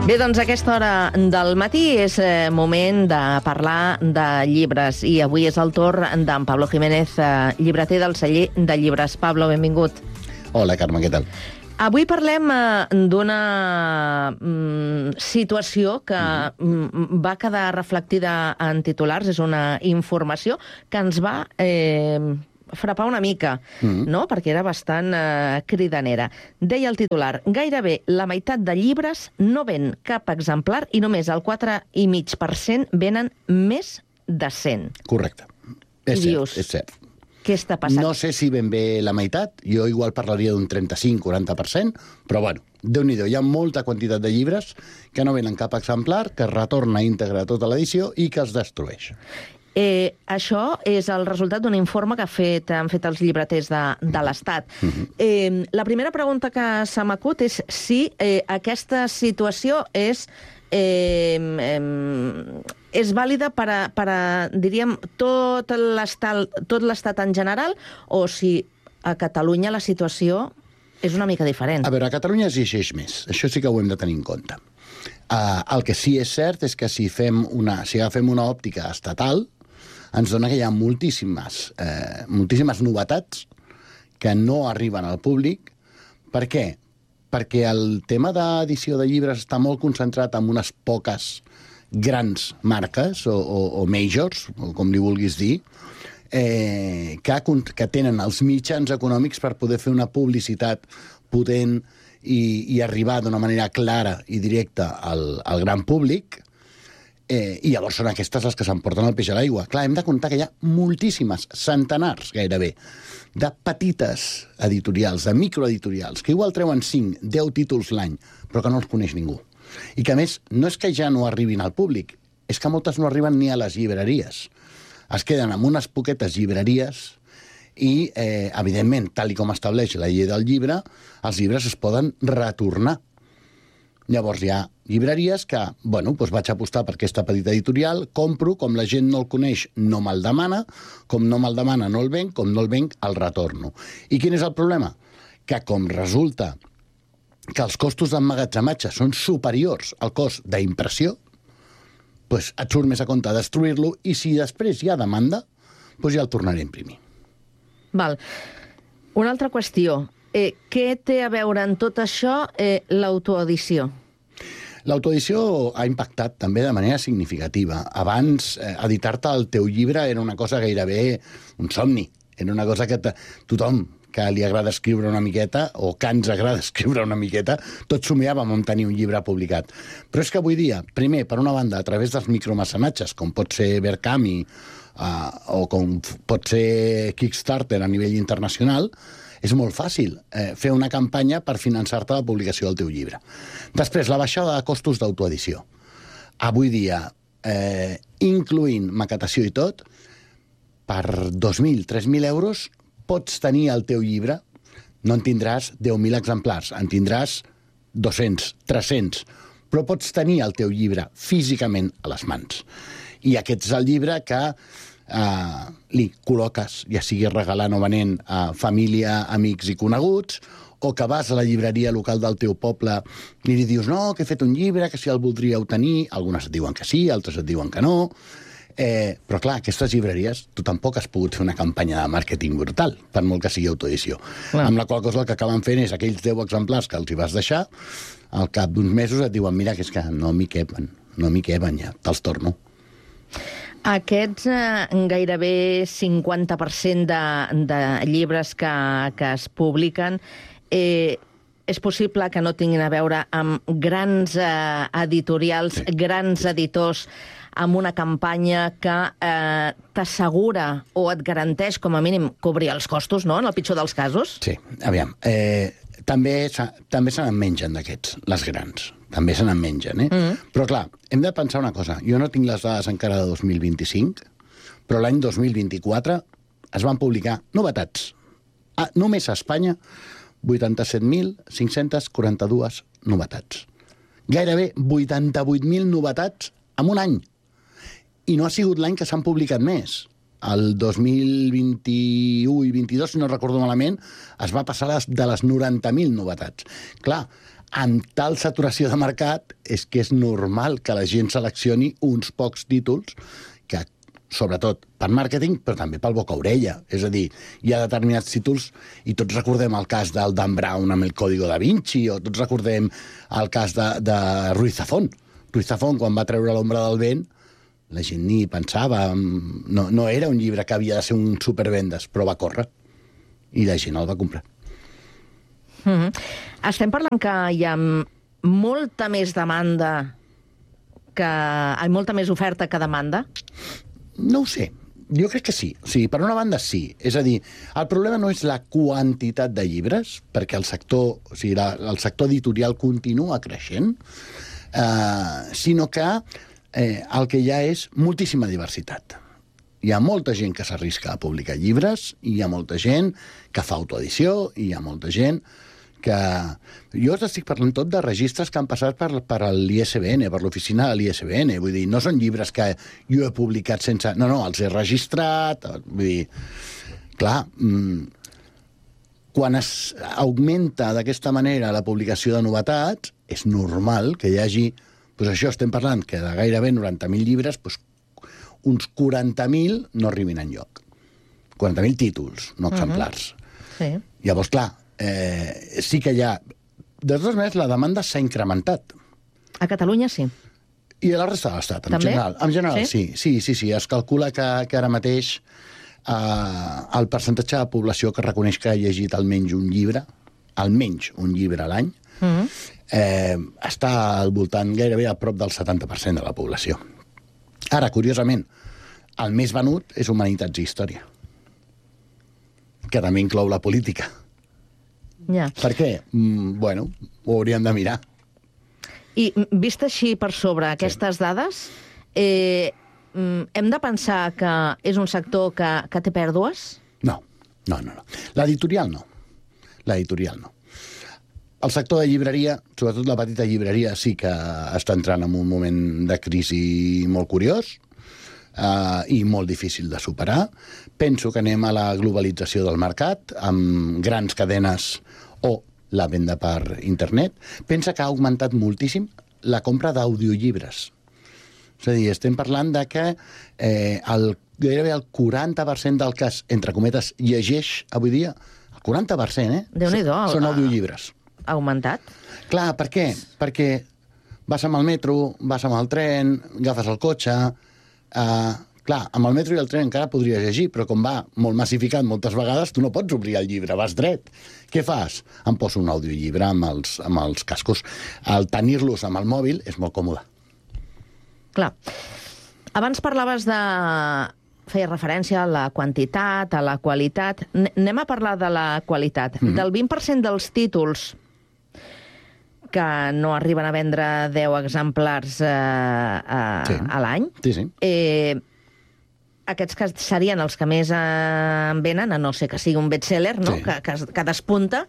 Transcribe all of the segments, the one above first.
Bé, doncs a aquesta hora del matí és moment de parlar de llibres i avui és el torn d'en Pablo Jiménez, llibreter del celler de llibres. Pablo, benvingut. Hola, Carme, què tal? Avui parlem d'una situació que va quedar reflectida en titulars, és una informació que ens va frapar una mica, no? Perquè era bastant cridanera. Deia el titular: gairebé la meitat de llibres no ven cap exemplar i només el 4,5% venen més de 100. Correcte. És cert, és cert. Què està passant? No sé si ben bé la meitat, jo igual parlaria d'un 35-40%, però bueno, Déu-n'hi-do, hi ha molta quantitat de llibres que no venen cap exemplar, que es retorna íntegra tota l'edició i que es destrueix. Això és el resultat d'un informe que han fet els llibreters de l'Estat. La primera pregunta que se m'acut és si aquesta situació és vàlida per a, diríem, tot l'Estat en general, o si a Catalunya la situació és una mica diferent. A veure, a Catalunya es llegeix més. Això sí que ho hem de tenir en compte. El que sí és cert és que si agafem una òptica estatal, ens dona que hi ha moltíssimes novetats que no arriben al públic. Per què? Perquè el tema d'edició de llibres està molt concentrat en unes poques grans marques, o majors, o com li vulguis dir, que tenen els mitjans econòmics per poder fer una publicitat potent i arribar d'una manera clara i directa al gran públic, i llavors són aquestes les que s'emporten el peix a l'aigua. Clar, hem de comptar que hi ha moltíssimes, centenars gairebé, de petites editorials, de microeditorials, que igual treuen 5, 10 títols l'any, però que no els coneix ningú. I que, a més, no és que ja no arribin al públic, és que moltes no arriben ni a les llibreries. Es queden amb unes poquetes llibreries i, evidentment, tal com estableix la llei del llibre, els llibres es poden retornar. Llavors hi ha llibreries que, bueno, doncs vaig apostar per aquesta petita editorial, compro, com la gent no el coneix, no me'l demana, com no me'l demana no el venc, com no el venc, el retorno. I quin és el problema? Que com resulta que els costos d'emmagatzematge són superiors al cost d'impressió, doncs et surt més a compte destruir-lo i si després hi ha demanda, doncs ja el tornaré a imprimir. Val. Una altra qüestió. Què té a veure en tot això l'autoedició? L'autoedició ha impactat també de manera significativa. Abans, editar-te el teu llibre era una cosa gairebé un somni. Era una cosa que tothom que li agrada escriure una miqueta, o que ens agrada escriure una miqueta, tots somiàvem amb tenir un llibre publicat. Però és que avui dia, primer, per una banda, a través dels micromecenatges, com pot ser Verkami o com pot ser Kickstarter a nivell internacional, és molt fàcil fer una campanya per finançar-te la publicació del teu llibre. Després, la baixada de costos d'autoedició. Avui dia, incloent maquetació i tot, per 2.000, 3.000 euros pots tenir el teu llibre, no en tindràs 10.000 exemplars, en tindràs 200, 300, però pots tenir el teu llibre físicament a les mans. I aquest és el llibre que li col·loques, ja sigui regalant o venent a família, amics i coneguts, o que vas a la llibreria local del teu poble i li dius, no, que he fet un llibre, que si el voldríeu tenir. Algunes et diuen que sí, altres et diuen que no. Però clar, aquestes llibreries, tu tampoc has pogut fer una campanya de màrqueting brutal, per molt que sigui autoedició. Amb la qual cosa el que acaben fent és aquells 10 exemplars que els hi vas deixar, al cap d'uns mesos et diuen, mira, que és que no m'hi queben ja, te'ls torno. Aquests gairebé 50% de llibres que es publiquen, és possible que no tinguin a veure amb grans editorials, grans editors, amb una campanya que t'assegura o et garanteix, com a mínim, cobrir els costos, no?, en el pitjor dels casos? Sí, aviam. També se n'en mengen d'aquests, les grans. També se n'en mengen, Però, clar, hem de pensar una cosa. Jo no tinc les dades encara de 2025, però l'any 2024 es van publicar novetats. Només a Espanya, 87.542 novetats. Gairebé 88.000 novetats en un any. I no ha sigut l'any que s'han publicat més. El 2021 i 2022, si no recordo malament, es va passar de les 90.000 novetats. Clar, amb tal saturació de mercat és que és normal que la gent seleccioni uns pocs títols que, sobretot per màrqueting, però també pel boca-orella. És a dir, hi ha determinats títols, i tots recordem el cas del Dan Brown amb el Código da Vinci, o tots recordem el cas de Ruiz Zafón. Ruiz Zafón, quan va treure L'ombra del vent, la gent ni pensava, no era un llibre que havia de ser un supervendes, però va córrer, i la gent el va comprar. Estem parlant que hi ha molta més demanda molta més oferta que demanda? No ho sé. Jo crec que sí. O sigui, per una banda, sí. És a dir, el problema no és la quantitat de llibres, perquè el sector editorial continua creixent, sinó que el que hi ha és moltíssima diversitat. Hi ha molta gent que s'arrisca a publicar llibres, i hi ha molta gent que fa autoedició, i hi ha molta gent que... Jo estic parlant tot de registres que han passat per l'ISBN, per l'oficina de l'ISBN. Vull dir, no són llibres que jo he publicat sense... No, els he registrat. Vull dir, clar, quan es augmenta d'aquesta manera la publicació de novetats, és normal que hi hagi... Doncs això, estem parlant que de gairebé 90.000 llibres, doncs uns 40.000 no arribin enlloc. 40.000 títols, no exemplars. Sí. Llavors, clar, sí que hi ha... De totes maneres, la demanda s'ha incrementat. A Catalunya sí. I a la resta de l'Estat, en També? general. En general, sí. Es calcula que ara mateix el percentatge de població que reconeix que ha llegit almenys un llibre a l'any, està al voltant gairebé a prop del 70% de la població. Ara, curiosament, el més venut és Humanitats i Història, que també inclou la política. Ja. Per què? Bueno, ho hauríem de mirar. I vist així per sobre aquestes dades, hem de pensar que és un sector que té pèrdues? No. L'editorial no. El sector de llibreria, sobretot la petita llibreria, sí que està entrant en un moment de crisi molt curiós i molt difícil de superar. Penso que anem a la globalització del mercat, amb grans cadenes o la venda per internet. Pensa que ha augmentat moltíssim la compra d'audiollibres. És a dir, estem parlant de que gairebé el 40% del que es, entre cometes, llegeix avui dia, el 40%, Déu-n'hi-do, són audiollibres. Ha augmentat? Clar, per què? Perquè vas amb el metro, vas amb el tren, agafes el cotxe... Clar, amb el metro i el tren encara podries llegir, però com va molt massificat moltes vegades, tu no pots obrir el llibre, vas dret. Què fas? Em poso un audiollibre amb els cascos. El tenir-los amb el mòbil és molt còmode. Clar. Abans parlaves de... Feia referència a la quantitat, a la qualitat. Anem a parlar de la qualitat. Del 20% dels títols que no arriben a vendre 10 exemplars a l'any, aquests que serien els que més en venen, a no ser que sigui un bestseller, no? Que despunta,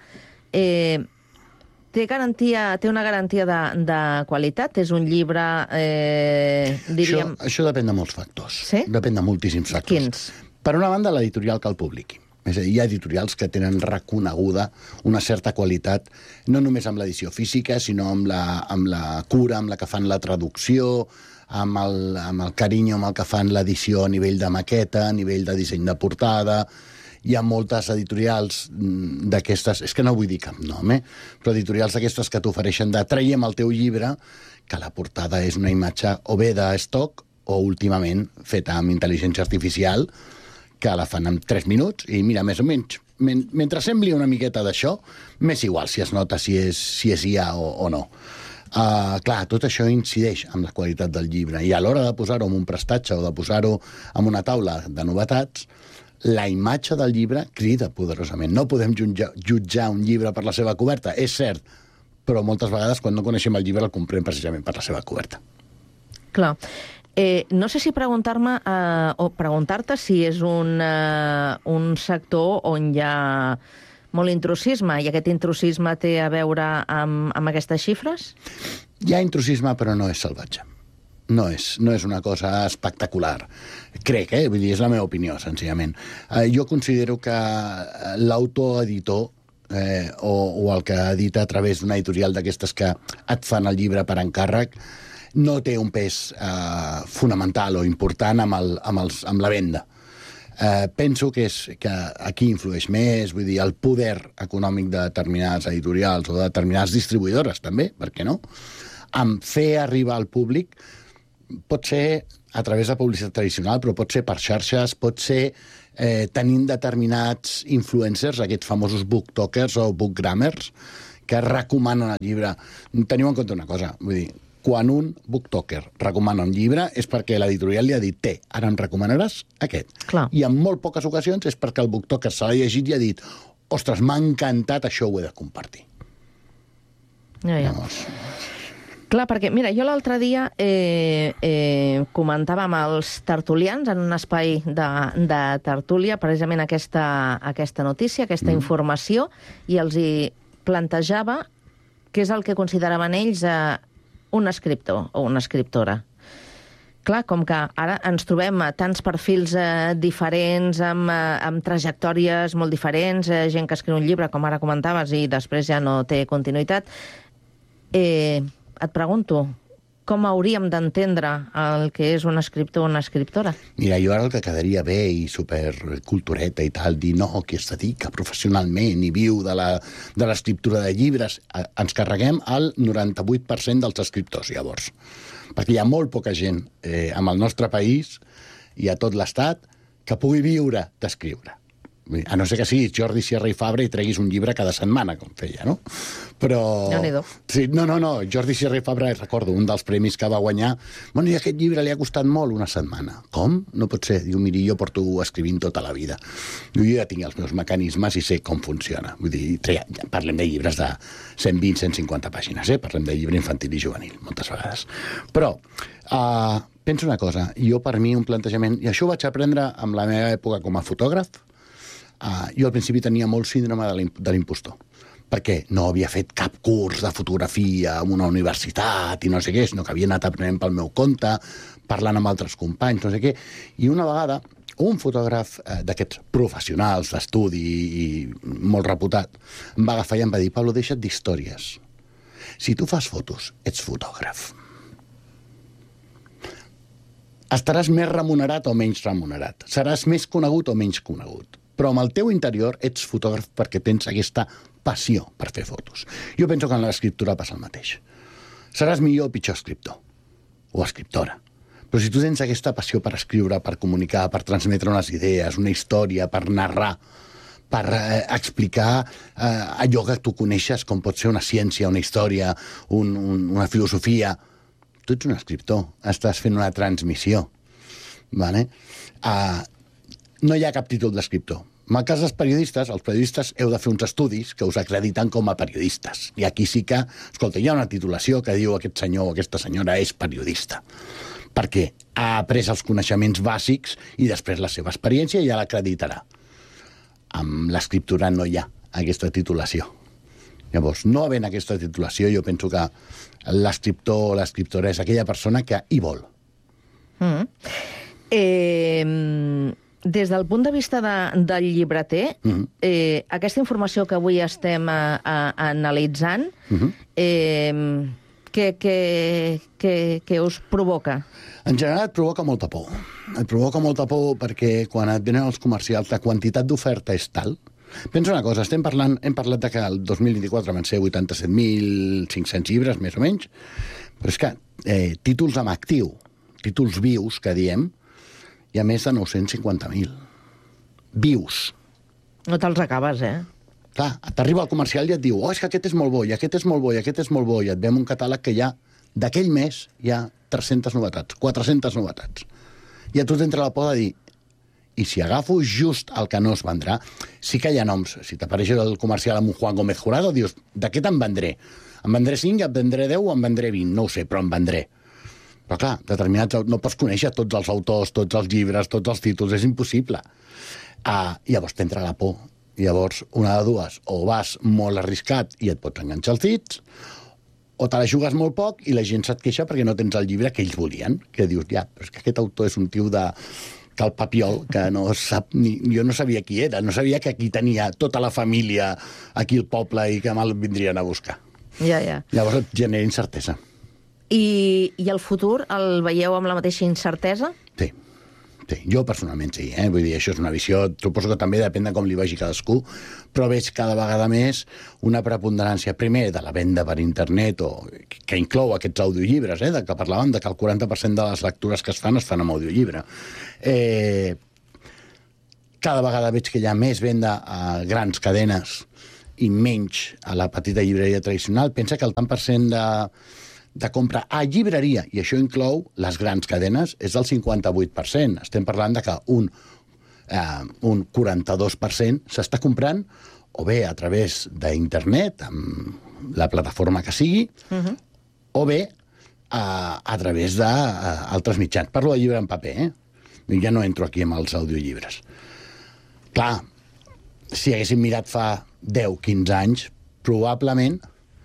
té una garantia de qualitat? És un llibre, diríem... Això depèn de molts factors. Sí? Depèn de moltíssims factors. Quins? Per una banda, l'editorial que el publiqui. És a dir, hi ha editorials que tenen reconeguda una certa qualitat, no només amb l'edició física, sinó amb la cura, amb la que fan la traducció, amb el carinyo amb el que fan l'edició a nivell de maqueta, a nivell de disseny de portada. Hi ha moltes editorials d'aquestes, és que no vull dir cap nom, però editorials d'aquestes que t'ofereixen de traiem el teu llibre, que la portada és una imatge o bé d'estoc o últimament feta amb intel·ligència artificial, que la fan en 3 minuts, i mira, més o menys, mentre sembli una miqueta d'això, m'és igual si es nota si és IA o no. Clar, tot això incideix en la qualitat del llibre, i a l'hora de posar-ho en un prestatge o de posar-ho en una taula de novetats, la imatge del llibre crida poderosament. No podem jutjar un llibre per la seva coberta, és cert, però moltes vegades quan no coneixem el llibre el comprem precisament per la seva coberta. Clar. No sé si preguntar-me o preguntar-te si és un sector on hi ha molt intrusisme, i aquest intrusisme té a veure amb aquestes xifres? Hi ha intrusisme, però no és salvatge. No és una cosa espectacular. Crec, vull dir, és la meva opinió, senzillament. Jo considero que l'autoeditor o el que edita a través d'una editorial d'aquestes que et fan el llibre per encàrrec, no té un pes fonamental o important amb la venda. Penso que aquí influeix més, vull dir, el poder econòmic de determinades editorials o de determinades distribuïdores, també, per què no? Amb fer arribar al públic pot ser a través de publicitat tradicional, però pot ser per xarxes, pot ser tenint determinats influencers, aquests famosos booktokers o bookgrammers, que recomanen el llibre. Teniu en compte una cosa, vull dir, quan un booktoker recomana un llibre és perquè l'editorial li ha dit ara em recomanaràs aquest. Clar. I en molt poques ocasions és perquè el booktoker se l'ha llegit i ha dit ostres, m'ha encantat, això ho he de compartir. Ja. Llavors... Clar, perquè, mira, jo l'altre dia comentava amb els tertulians en un espai de tertúlia precisament aquesta notícia, aquesta informació, i els hi plantejava què és el que consideraven ells un escriptor o una escriptora. Clar, com que ara ens trobem tants perfils diferents, amb trajectòries molt diferents, gent que escriu un llibre, com ara comentaves, i després ja no té continuïtat, et pregunto, com hauríem d'entendre el que és un escriptor o una escriptora? Mira, jo ara el que quedaria bé i supercultureta i tal, dir no, qui es dedica professionalment i viu de l'escriptura de llibres, ens carreguem el 98% dels escriptors, llavors. Perquè hi ha molt poca gent en el nostre país i a tot l'estat que pugui viure d'escriure. A no ser que siguis Jordi Sierra i Fabra i treguis un llibre cada setmana, com feia, no? Però... Déu-n'hi-do. Sí, no. Jordi Sierra i Fabra, recordo, un dels premis que va guanyar. Bueno, i aquest llibre li ha costat molt una setmana. Com? No pot ser. Diu, miri, jo porto escrivint tota la vida. Jo ja tinc els meus mecanismes i sé com funciona. Vull dir, parlem de llibres de 120, 150 pàgines, Parlem de llibre infantil i juvenil, moltes vegades. Però... penso una cosa. Jo, per mi, un plantejament... I això ho vaig aprendre amb la meva època com a fotògraf. Jo al principi tenia molt síndrome de l'impostor, perquè no havia fet cap curs de fotografia en una universitat i no sé què, sinó que havia anat aprenent pel meu compte, parlant amb altres companys, no sé què, i una vegada un fotògraf d'aquests professionals d'estudi i molt reputat em va agafar i em va dir, Pablo, deixa't d'històries. Si tu fas fotos, ets fotògraf. Estaràs més remunerat o menys remunerat. Seràs més conegut o menys conegut. Però amb el teu interior ets fotògraf perquè tens aquesta passió per fer fotos. Jo penso que en l'escriptura passa el mateix. Seràs millor o pitjor escriptor o escriptora. Però si tu tens aquesta passió per escriure, per comunicar, per transmetre unes idees, una història, per narrar, per explicar allò que tu coneixes, com pot ser una ciència, una història, una filosofia, tu ets un escriptor, estàs fent una transmissió. Vale? No hi ha cap títol d'escriptor. En el cas dels periodistes heu de fer uns estudis que us acrediten com a periodistes. I aquí sí que, escolta, hi ha una titulació que diu aquest senyor o aquesta senyora és periodista. Perquè ha après els coneixements bàsics i després la seva experiència ja l'acreditarà. Amb l'escriptura no hi ha aquesta titulació. Llavors, no havent aquesta titulació, jo penso que l'escriptor o l'escriptora és aquella persona que hi vol. Des del punt de vista del llibreter, aquesta informació que avui estem analitzant, què us provoca? En general et provoca molta por. Et provoca molta por perquè quan et venen els comercials la quantitat d'oferta és tal. Pensa una cosa, hem parlat que el 2024 van ser 87.500 llibres, més o menys, però és que títols amb actiu, títols vius, que diem, hi ha més de 950.000. Vius. No te'ls acabes, Clar, t'arriba el comercial i et diu és que aquest és molt bo, i aquest és molt bo, i aquest és molt bo, i et ve un catàleg que ja, d'aquell mes, hi ha 300 novetats, 400 novetats. I a tu t'entra la por de dir i si agafo just el que no es vendrà, sí que hi ha noms. Si t'apareix el comercial amb un Juan Gómez Jurado, dius, de què te'n vendré? En vendré 5, en vendré 10 o en vendré 20? No ho sé, però en vendré. Però clar, determinats no pots conèixer tots els autors, tots els llibres, tots els títols, és impossible. Llavors t'entra la por. Llavors, una de dues, o vas molt arriscat i et pots enganxar els dits, o te la jugues molt poc i la gent se't queixa perquè no tens el llibre que ells volien. Que dius, ja, però és que aquest autor és un tio que el Papiol, que no sap ni... Jo no sabia qui era, no sabia que aquí tenia tota la família aquí al poble i que me'l vindrien a buscar. Ja. Llavors et genera incertesa. I el futur el veieu amb la mateixa incertesa? Sí, jo personalment sí. Vull dir, això és una visió, suposo que també depèn de com li vagi cadascú, però veig cada vegada més una preponderància, primer, de la venda per internet, que inclou aquests audiollibres, de que parlàvem, de que el 40% de les lectures que es fan amb audiollibre. Cada vegada veig que hi ha més venda a grans cadenes i menys a la petita llibreria tradicional. Pensa que el tant % de compra a llibreria, i això inclou les grans cadenes, és del 58%. Estem parlant de que un 42% s'està comprant o bé a través d'internet, amb la plataforma que sigui, o bé a través d'altres mitjans. Parlo de llibre en paper, Ja no entro aquí amb els audiollibres. Clar, si haguéssim mirat fa 10-15 anys, probablement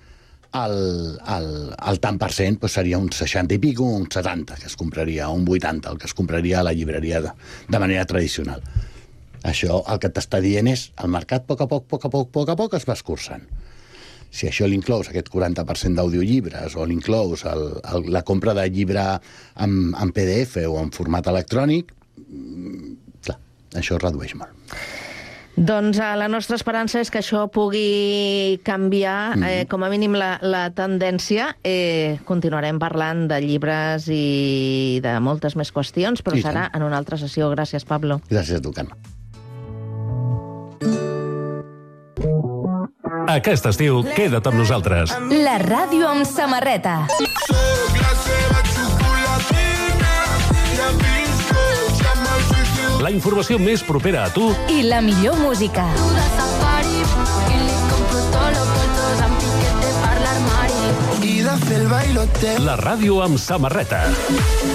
el tant per cent seria un 60 i pico, un 70 que es compraria, un 80 el que es compraria a la llibreria de manera tradicional. Això el que t'està dient és el mercat a poc es va escurçant. Si això l'inclous, aquest 40% d'audiollibres, o l'inclous la compra de llibre en PDF o en format electrònic, clar, això es redueix molt. Doncs la nostra esperança és que això pugui canviar, com a mínim, la tendència. Continuarem parlant de llibres i de moltes més qüestions, però serà en una altra sessió. Gràcies, Pablo. Gràcies a tu, Carme. Aquest estiu, queda't amb nosaltres. La ràdio amb samarreta. La informació més propera a tu i la millor música. La ràdio amb samarreta.